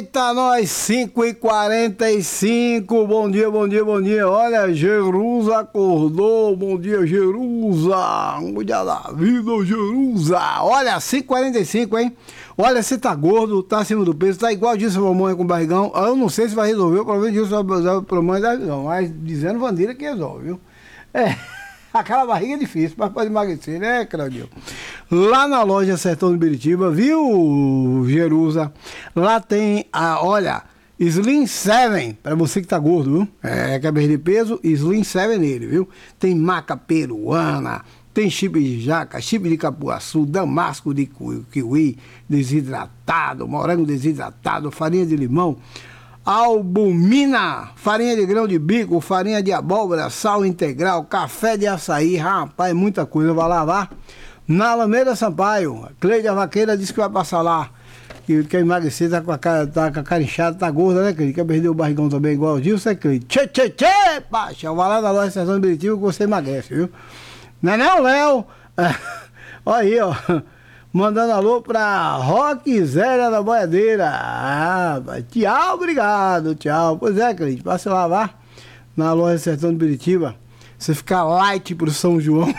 Eita, nós 5h45, bom dia, bom dia, bom dia. Olha, Jerusa acordou, bom dia, Jerusa. Mulher da vida, Jerusa. Olha, 5h45, hein? Olha, você tá gordo, tá acima do peso, tá igual disse a mamãe com barrigão. Eu não sei se vai resolver o problema disso, o problema da visão, mas dizendo Vandira que resolve, viu? Aquela barriga é difícil, mas pode emagrecer, né, Claudio? Lá na loja Sertão do Biritiba, viu, Jerusa? Lá tem olha, Slim 7, pra você que tá gordo, viu? Quer perder peso, Slim 7 nele, viu? Tem maca peruana, tem chip de jaca, chip de capuaçu, damasco de kiwi desidratado, morango desidratado, farinha de limão, albumina, farinha de grão de bico, farinha de abóbora, sal integral, café de açaí, rapaz, muita coisa. Vai lá, vá. Na Alameda Sampaio, Cleide a Vaqueira disse que vai passar lá, que quer emagrecer, tá com a cara inchada, tá gorda, né, Cleide? Quer perder o barrigão também igual o Gilson, Cleide? Tchê, paixão, vai lá na loja Sertão do Biritiba que você emagrece, viu? Não é não, Léo? Olha aí, ó. Mandando alô pra Roque Zélia da Boiadeira. Tchau, obrigado, tchau. Pois é, Cleide, passa lá, vá. Na loja Sertão do Biritiba. Você ficar light pro São João.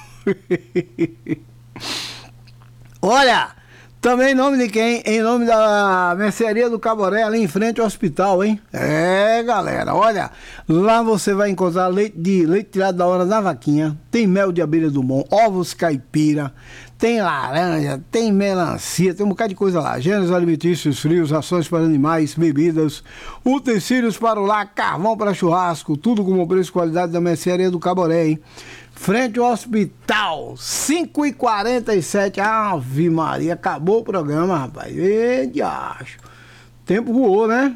Olha, também em nome de quem? Em nome da Mercearia do Caboré, ali em frente ao hospital, hein? Galera, olha, lá você vai encontrar leite tirado da hora da vaquinha, tem mel de abelha do Mon, ovos caipira, tem laranja, tem melancia, tem um bocado de coisa lá. Gêneros alimentícios frios, rações para animais, bebidas, utensílios para o lar, carvão para churrasco, tudo com bom preço e qualidade da Mercearia do Caboré, hein? Frente ao hospital, 5h47. Ave Maria, acabou o programa, rapaz. Acho. O tempo voou, né?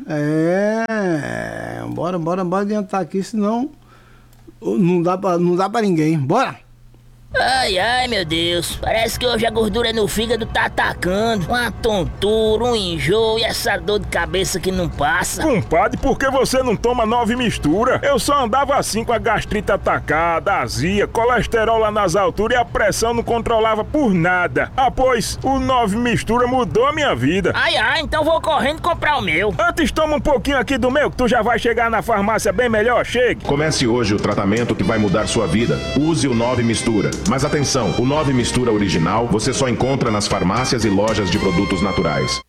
Bora adiantar aqui, senão não dá pra ninguém. Bora! Ai, meu Deus, parece que hoje a gordura no fígado tá atacando. Uma tontura, um enjoo e essa dor de cabeça que não passa. Compadre, por que você não toma 9 mistura? Eu só andava assim com a gastrite atacada, azia, colesterol lá nas alturas e a pressão não controlava por nada. Pois, o 9 mistura mudou a minha vida. Então vou correndo comprar o meu. Antes toma um pouquinho aqui do meu, que tu já vai chegar na farmácia bem melhor, chegue. Comece hoje o tratamento que vai mudar sua vida. Use o 9 mistura. Mas atenção, o 9 mistura original você só encontra nas farmácias e lojas de produtos naturais.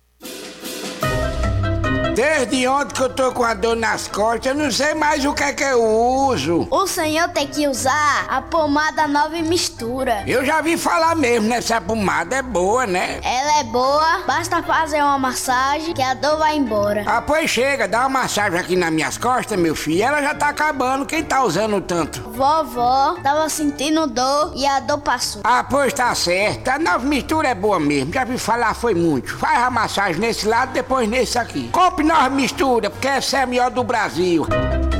Desde ontem que eu tô com a dor nas costas, eu não sei mais o que é que eu uso. O senhor tem que usar a pomada 9 mistura. Eu já vi falar mesmo nessa pomada, é boa, né? Ela é boa, basta fazer uma massagem que a dor vai embora. Pois chega, dá uma massagem aqui nas minhas costas, meu filho, ela já tá acabando, quem tá usando tanto? Vovó tava sentindo dor e a dor passou. Pois tá certo, a 9 mistura é boa mesmo, já vi falar foi muito. Faz a massagem nesse lado, depois nesse aqui. Compre 9 mistura, porque essa é a melhor do Brasil.